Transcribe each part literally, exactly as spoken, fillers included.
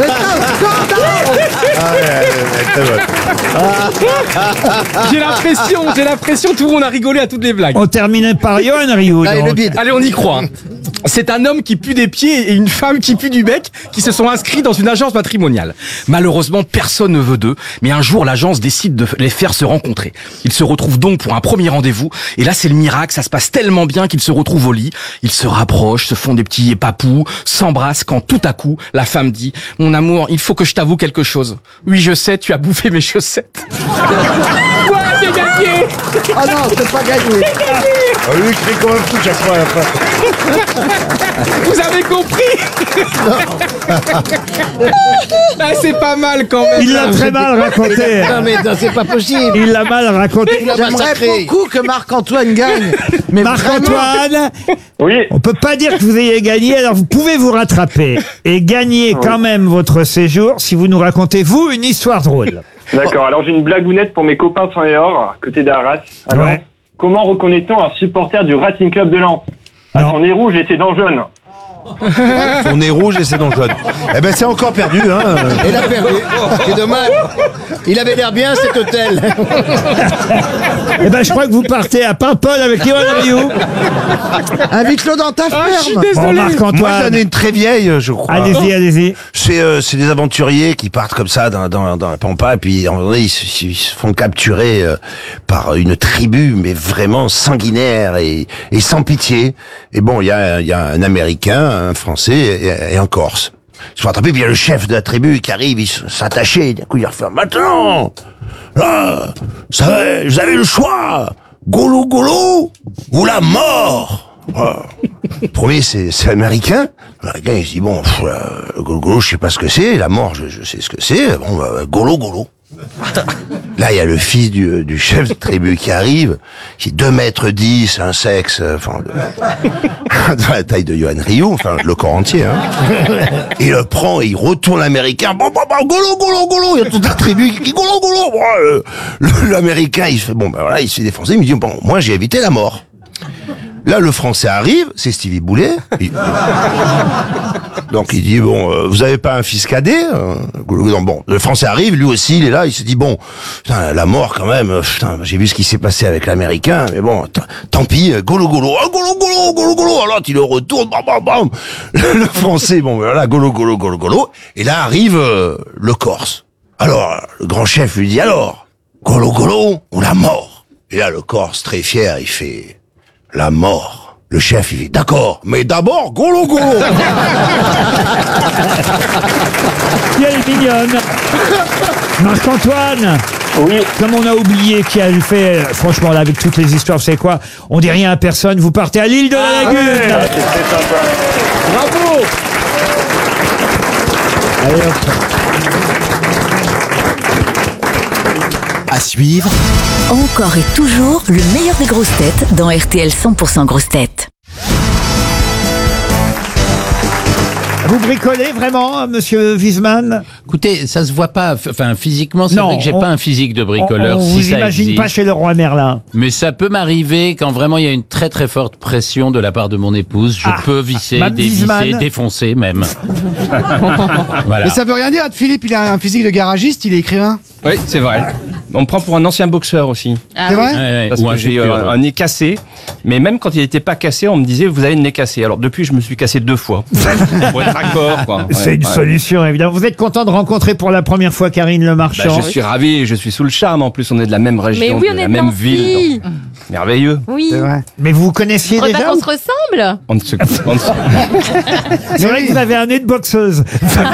C'est un scandale. Ah, ouais, ouais, ouais, J'ai l'impression, j'ai l'impression, tout le monde a rigolé à toutes les blagues. On terminait par Johan Rioux. Allez, le donc. bide. Allez, on y croit. hein. C'est un homme qui pue des pieds et une femme qui pue du bec qui se sont inscrits dans une agence matrimoniale. Malheureusement, personne ne veut d'eux, mais un jour, l'agence décide de les faire se rencontrer. Ils se retrouvent donc pour un premier rendez-vous, et là, c'est le miracle, ça se passe tellement bien qu'ils se retrouvent au lit. Ils se rapprochent, se font des petits papous, s'embrassent quand tout à coup, la femme dit « Mon amour, il faut que je t'avoue quelque chose. Oui, je sais, tu as bouffé mes chaussettes. » Ouais, j'ai gagné. Ah non, c'est pas gagné. Ah, lui, il crie comme un fou chaque fois à la fin. Vous avez compris. Ah, c'est pas mal quand même. Il l'a très mal raconté. Non mais non, c'est pas possible. Il l'a mal raconté. J'aimerais beaucoup que Marc-Antoine gagne. Mais Marc-Antoine, Oui, on peut pas dire que vous ayez gagné, alors vous pouvez vous rattraper et gagner quand même votre séjour si vous nous racontez, vous, une histoire drôle. d'accord. Alors j'ai une blagounette pour mes copains sans et or, côté d'Arras. Alors, Ouais. comment reconnaît-on un supporter du Racing Club de Lens? Alors- Son nez rouge et ses dents jaunes. Son nez rouge et ses dents jaunes. Eh ben, c'est encore perdu, hein. Il a perdu. C'est dommage. Il avait l'air bien cet hôtel. Eh ben, je crois que vous partez à Paimpol avec Johan Rioux. Invite-le dans ta Ah, je suis ferme. Bon, désolé. Moi, j'en ai Marc-Antoine, une très vieille, je crois. allez-y, allez-y. C'est euh, c'est des aventuriers qui partent comme ça dans, dans, dans la pampa et puis en vrai, ils, se- ils se font capturer euh, par une tribu mais vraiment sanguinaire et, et sans pitié. Et bon, il y a, il y a un Américain, un Français et, et un Corse. Ils se font attraper, puis il y a le chef de la tribu qui arrive, il s'attacher, d'un coup il refait « Maintenant, là, vous savez, vous avez le choix, golo golo ou la mort !» Voilà. Le premier, c'est c'est américain. L'américain, il se dit, bon, pff, euh, le golo golo, je sais pas ce que c'est. La mort, je, je sais ce que c'est. Bon, bah, golo golo. Là, il y a le fils du, du chef de tribu qui arrive, qui est deux mètres dix, un sexe, euh, enfin, de, de la taille de Johan Rioux, enfin, le corps entier, hein. Il le prend et il retourne l'américain. Bon, bon, bon, golo, golo, golo. Il y a toute la tribu qui dit golo, golo. Bon, euh, le- l'américain, il fait, bon, ben voilà, il se fait défoncer. Il me dit, bon, moi, j'ai évité la mort. Là, le français arrive, c'est Stevie Boulet. Il- Donc il dit, bon, euh, vous avez pas un fils cadet euh, non, bon, le français arrive, lui aussi, il est là, il se dit, bon, putain, la mort quand même, euh, putain, j'ai vu ce qui s'est passé avec l'américain, mais bon, t- tant pis, euh, golo golo, oh, golo golo, golo golo, alors il le retourne, bam bam bam, le, le français, bon, voilà, golo golo golo golo, et là arrive euh, le Corse. Alors, le grand chef lui dit, alors, golo golo ou la mort? Et là, le Corse, très fier, il fait, la mort. Le chef, il dit, d'accord, mais d'abord, golo golo. Elle est mignonne. Marc-Antoine, Oui, comme on a oublié qui a fait, euh, franchement, là, avec toutes les histoires, vous savez quoi, on dit rien à personne, vous partez à l'île de la Lagune. c'est très sympa. Bravo. Allez, hop. À suivre, Encore et toujours le meilleur des grosses têtes dans R T L cent pour cent grosses têtes. Vous bricolez vraiment, monsieur Wiesmann? Écoutez, ça se voit pas. Enfin, physiquement, c'est Non, vrai que j'ai on- pas un physique de bricoleur. On, on si vous ça imagine existe. pas chez le roi Merlin. Mais ça peut m'arriver quand vraiment il y a une très très forte pression de la part de mon épouse. Je Ah, peux visser, Mme dévisser, Wiesmann. défoncer même. Voilà. Mais ça veut rien dire, Philippe, il a un physique de garagiste, il est écrivain. Oui, c'est vrai. On me prend pour un ancien boxeur aussi. C'est vrai Ouais, ouais, Parce ou que un j'ai futur. euh, un nez cassé. Mais même quand il n'était pas cassé, on me disait, vous avez le nez cassé. Alors depuis, je me suis cassé deux fois. Pour être raccord, quoi. C'est Ouais, une ouais. solution, évidemment. Vous êtes content de rencontrer pour la première fois Karine Le Bah, Marchand? je suis ravi, je suis sous le charme. En plus, on est de la même région, Mais oui, on de est la de même Nancy. ville. donc, Merveilleux. Oui. C'est vrai. Mais vous vous connaissiez Faudrait pas déjà? qu'on ou- se ressemble. On ne se- on ne se- C'est vrai que vous avez un nez de boxeuse.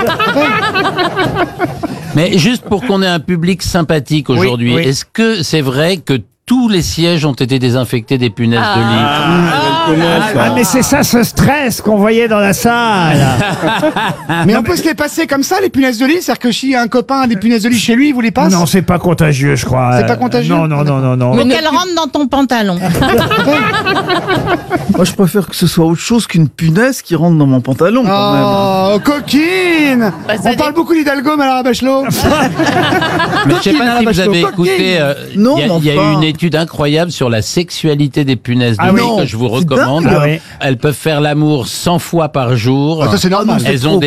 Mais juste pour qu'on ait un public sympathique aujourd'hui, oui. est-ce que c'est vrai que tous les sièges ont été désinfectés des punaises de lit? Ah, mais c'est ça ce stress qu'on voyait dans la salle. Mais on peut se les passer comme ça, les punaises de lit. C'est-à-dire que si un copain a des punaises de lit chez lui, il vous les passe. Non, c'est pas contagieux, je crois. C'est pas contagieux Non, non, non, non, non. Mais qu'elle rentre dans ton pantalon. Moi, je préfère que ce soit autre chose qu'une punaise qui rentre dans mon pantalon, quand même. Oh, coquine. Bah, ça On dé- parle beaucoup d'Hidalgo, Madame Bachelot. Mais je sais pas si vous avez écouté, euh, il Non, y a, mais il y a eu enfin. une étude incroyable sur la sexualité des punaises de Ah lit oui. que je vous C'est recommande. dingue. Ah oui. Elles peuvent faire l'amour cent fois par jour. Ah, ça, c'est normal. Elles ont des